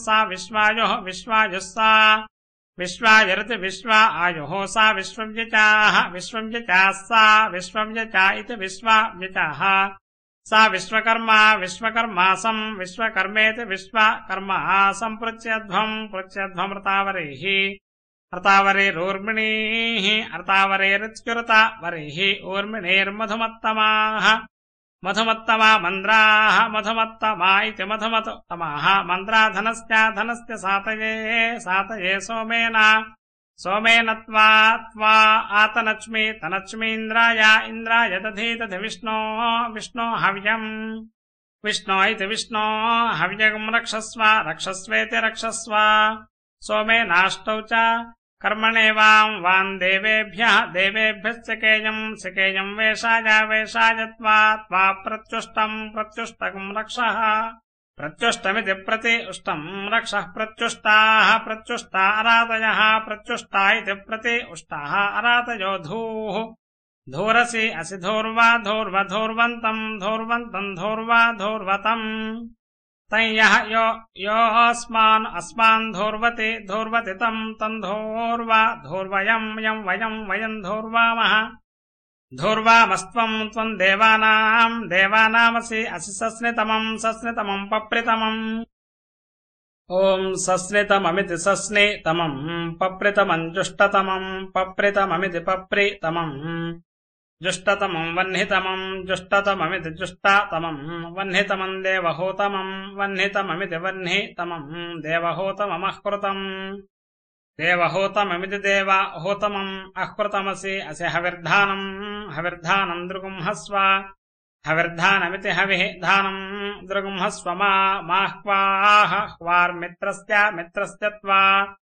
सा विश्वायुः विश्वायुस्सा विश्वायुरति विश्वा आयुः सा विश्वव्यचाः विश्वव्यचाः सा विश्वव्यचा इति विश्वाव्यचाः सा विश्वकर्मा विश्वकर्मासं विश्वकर्मेति विश्वकर्मा सम्पृच्यध्वम् पृच्छध्वमृतावरेः अर्तावरेरूर्मिणीः अर्तावरेरुच्युरतावरेः ऊर्मिणेर्मधुमत्तमाः मधुमत्तमा मन्द्राः मधुमत्तमा इति मधुमत्तमाः मन्द्रा धनस्य सातये सातये सोमेन त्वा आतनच्मि तनच्मीन्द्राय इन्द्राय दधि विष्णो हव्यम् विष्णो इति विष्णो हव्यम् रक्षस्व रक्षस्वेति रक्षस्व सोमेनाष्टौ च कर्मणेवां देवेभ्यश्चकेयम् वेषाय त्वा प्रत्युष्टम् रक्षः प्रत्युष्टमिति प्रति उष्टम् रक्षः प्रत्युष्टा अरातयः प्रत्युष्टा इति प्रति उष्टाः अरातयो धूरसि असि धूर्वा धूर्वन्तम् धूर्वतम् तयः अस्मान् धूर्वति तम् धूर्वयम् वयम् धूर्वामः धूर्वामस्त्वम् देवानामसि असि सस्नितमम् पप्रितमम् ॐ सस्नितममिति सस्नितमम् पप्रितमम् जुष्टतमम् पप्रितममिति पप्रितमम् जुष्टतमम् वह्नितममिति जुष्टतमम् वह्नितमम् देवहूतममिति वह्नितमम् देवहूतममःकृतम् देवहूतममिति देवहूतमम् अकृतमसि असि हविर्धानम् दृगुंहस्व हविर्धानमिति हविर्धानम् दृगुंहस्व माह्वाः ह्वार्मित्रस्य त्वा